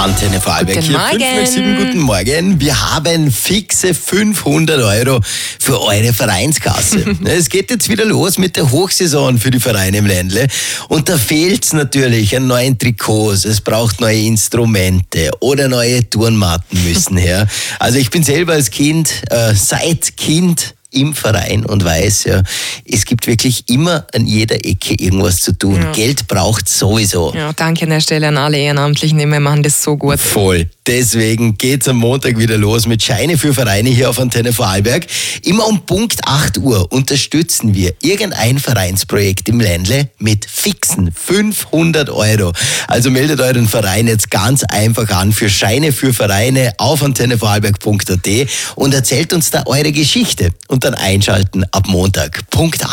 Antenne Vorarlberg. Guten Hier Morgen. 5 nach 7, guten Morgen. Wir haben fixe 500 € für eure Vereinskasse. Es geht jetzt wieder los mit der Hochsaison für die Vereine im Ländle. Und da fehlt es natürlich an neuen Trikots. Es braucht neue Instrumente oder neue Turnmatten müssen her. Also ich bin selber als Kind, seit Kind im Verein und weiß, ja, es gibt wirklich immer an jeder Ecke irgendwas zu tun. Ja. Geld braucht sowieso. Ja, danke an der Stelle an alle Ehrenamtlichen, die machen das so gut. Voll. Deswegen geht's am Montag wieder los mit Scheine für Vereine hier auf Antenne Vorarlberg. Immer um Punkt 8 Uhr unterstützen wir irgendein Vereinsprojekt im Ländle mit fixen 500 €. Also meldet euren Verein jetzt ganz einfach an für Scheine für Vereine auf antennevorarlberg.at und erzählt uns da eure Geschichte. Und dann einschalten ab Montag. Punkt 8.